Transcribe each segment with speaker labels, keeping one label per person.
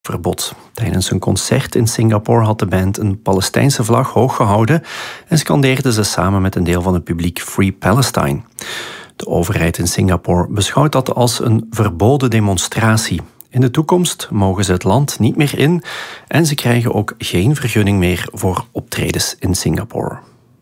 Speaker 1: verbod. Tijdens een concert in Singapore had de band een Palestijnse vlag hoog gehouden en scandeerden ze samen met een deel van het publiek Free Palestine. De overheid in Singapore beschouwt dat als een verboden demonstratie. In de toekomst mogen ze het land niet meer in en ze krijgen ook geen vergunning meer voor optredens in Singapore.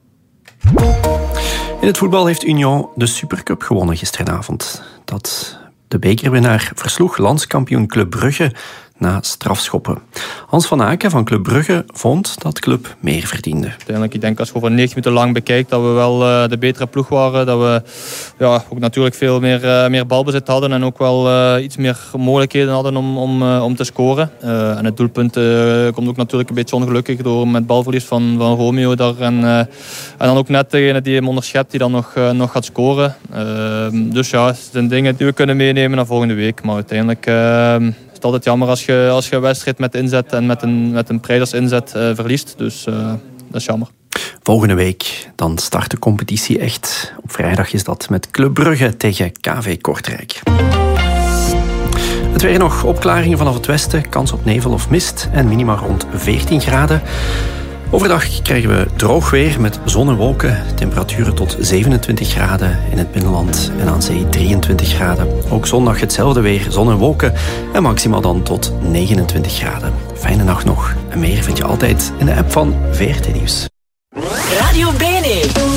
Speaker 1: In het voetbal heeft Union de Supercup gewonnen gisteravond. De bekerwinnaar versloeg landskampioen Club Brugge na strafschoppen. Hans van Aken van Club Brugge vond dat Club meer verdiende.
Speaker 2: Uiteindelijk, ik denk als je over 90 minuten lang bekijkt dat we wel de betere ploeg waren. Dat we ook natuurlijk veel meer balbezit hadden en ook wel iets meer mogelijkheden hadden om te scoren. En het doelpunt komt ook natuurlijk een beetje ongelukkig door met balverlies van Romeo daar. En dan ook net degene die hem onderschept die dan nog gaat scoren. Dus ja, het zijn dingen die we kunnen meenemen naar volgende week. Maar uiteindelijk het is altijd jammer als je een wedstrijd met inzet en met een prijdersinzet verliest. Dus dat is jammer.
Speaker 1: Volgende week dan start de competitie echt. Op vrijdag is dat met Club Brugge tegen KV Kortrijk. Het weer nog opklaringen vanaf het westen, kans op nevel of mist en minima rond 14 graden. Overdag krijgen we droog weer met zon en wolken. Temperaturen tot 27 graden in het binnenland en aan zee 23 graden. Ook zondag hetzelfde weer, zon en wolken en maximaal dan tot 29 graden. Fijne nacht nog. En meer vind je altijd in de app van VRT Nieuws.
Speaker 3: Radio Bene.